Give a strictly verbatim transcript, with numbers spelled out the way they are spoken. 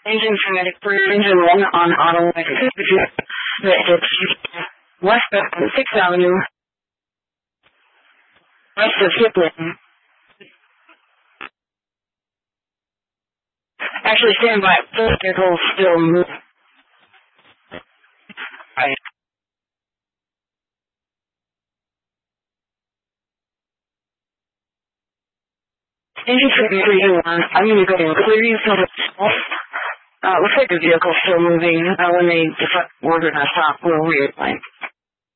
Engine kinetic for engine one on auto west of sixth Avenue, west of Kipling. Actually, stand by. Both vehicles still move. Right. Engine three two one. I'm going to go and clear you from the Uh, looks like the vehicle's still moving. Uh, when they deflect order to stop, we'll reapply.